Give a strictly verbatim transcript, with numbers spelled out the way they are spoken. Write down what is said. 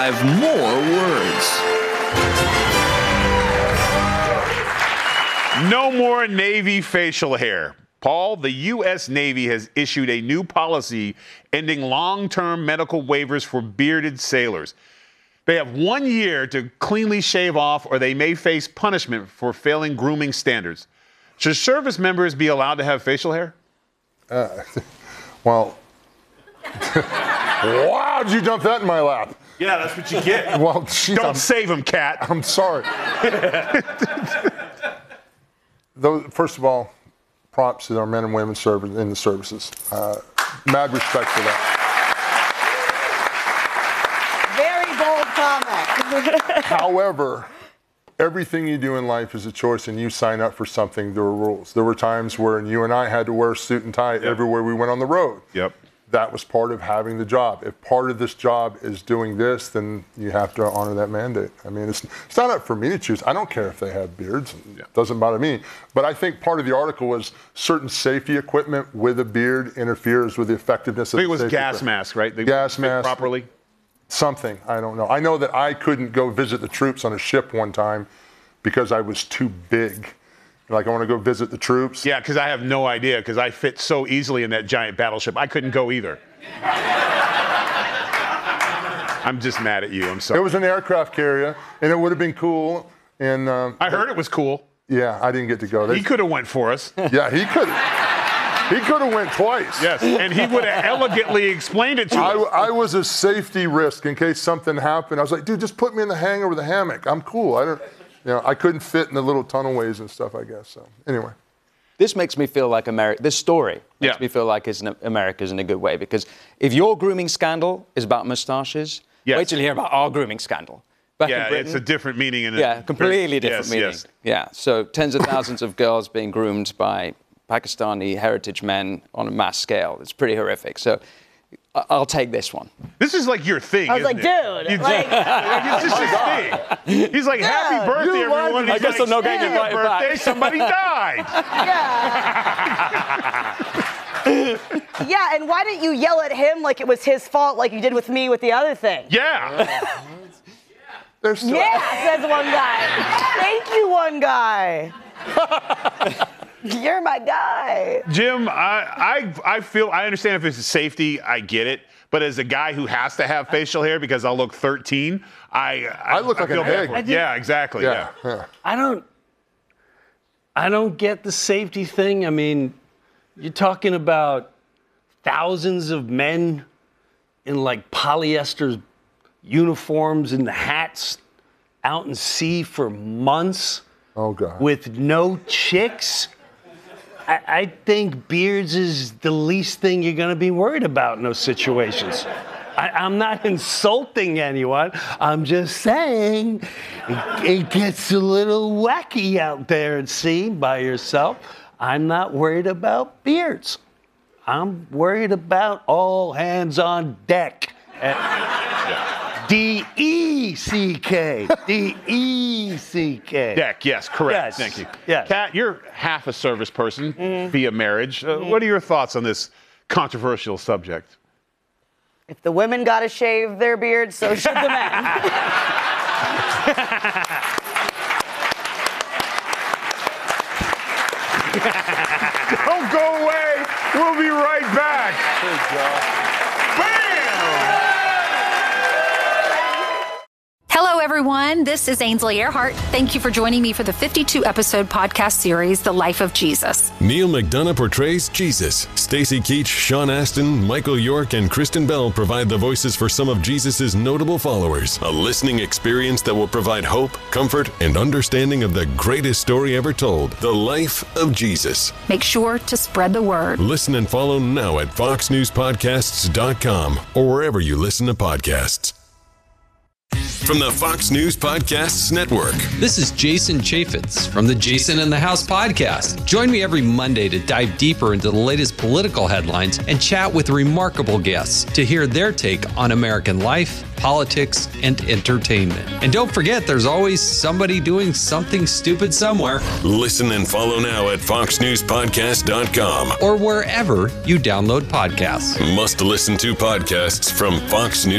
five more words. No more Navy facial hair. Paul, the U S Navy has issued a new policy ending long-term medical waivers for bearded sailors. They have one year to cleanly shave off, or they may face punishment for failing grooming standards. Should service members be allowed to have facial hair? Uh, well, wow, did you dump that in my lap? Yeah, that's what you get. Well, geez, Don't I'm, save him, Cat. I'm sorry. Though, first of all, props to our men and women serving in the services. Uh, mad respect for that. Very bold comment. However, everything you do in life is a choice, and you sign up for something, there are rules. There were times where you and I had to wear a suit and tie yep. everywhere we went on the road. Yep. That was part of having the job. If part of this job is doing this, then you have to honor that mandate. I mean, it's, it's not up for me to choose. I don't care if they have beards. It yeah. doesn't bother me. But I think part of the article was certain safety equipment with a beard interferes with the effectiveness of the I think it was gas equipment. mask, right? They gas mask. Properly? Something. I don't know. I know that I couldn't go visit the troops on a ship one time because I was too big. Like, I want to go visit the troops. Yeah, because I have no idea, because I fit so easily in that giant battleship. I couldn't go either. I'm just mad at you. I'm sorry. It was an aircraft carrier, and it would have been cool. And um, I heard it was cool. Yeah, I didn't get to go. They, he could have went for us. Yeah, he could have. He could have went twice. Yes, and he would have elegantly explained it to I, us. I was a safety risk in case something happened. I was like, dude, just put me in the hangar with the hammock. I'm cool. I don't... You know, I couldn't fit in the little tunnelways and stuff, I guess. So, anyway. This makes me feel like America, this story makes yeah. me feel like it's in, America's in a good way. Because if your grooming scandal is about mustaches, yes. wait till you hear about our grooming scandal. Back yeah, in Britain, it's a different meaning. In yeah, a, completely different yes, meaning. Yes. Yeah, so tens of thousands of girls being groomed by Pakistani heritage men on a mass scale. It's pretty horrific. So I'll take this one. This is like your thing. I was like, it? dude, you, like, like it's just his thing. He's like, yeah, happy birthday, everyone. I guess like, I'm not going to yeah, invite you birthday, back. somebody died. Yeah. Yeah, and why didn't you yell at him like it was his fault, like you did with me with the other thing? Yeah. There's still yeah, says one guy. Thank you, one guy. You're my guy. Jim, I, I I feel, I understand if it's safety, I get it. But as a guy who has to have facial hair because I'll look thirteen, I I, I look I like an egg. I yeah, exactly. Yeah, Yeah. yeah. I don't, I don't get the safety thing. I mean, you're talking about thousands of men in like polyester uniforms and hats out in sea for months. Oh, God. With no chicks. I, I think beards is the least thing you're going to be worried about in those situations. I, I'm not insulting anyone. I'm just saying it, it gets a little wacky out there at sea by yourself. I'm not worried about beards. I'm worried about all hands on deck. D E C K. D E C K. Deck, yes, correct. Yes. Thank you. Yes. Kat, you're half a service person Mm-hmm. via marriage. Uh, Mm-hmm. What are your thoughts on this controversial subject? If the women got to shave their beards, so should the men. Don't go away. We'll be right back. Bam! Hello, everyone. This is Ainsley Earhart. Thank you for joining me for the fifty-two episode podcast series, The Life of Jesus. Neil McDonough portrays Jesus. Stacy Keach, Sean Astin, Michael York, and Kristen Bell provide the voices for some of Jesus' notable followers. A listening experience that will provide hope, comfort, and understanding of the greatest story ever told, The Life of Jesus. Make sure to spread the word. Listen and follow now at fox news podcasts dot com or wherever you listen to podcasts. From the Fox News Podcasts Network. This is Jason Chaffetz from the Jason in the House podcast. Join me every Monday to dive deeper into the latest political headlines and chat with remarkable guests to hear their take on American life, politics, and entertainment. And don't forget, there's always somebody doing something stupid somewhere. Listen and follow now at fox news podcast dot com or wherever you download podcasts. Must listen to podcasts from Fox News.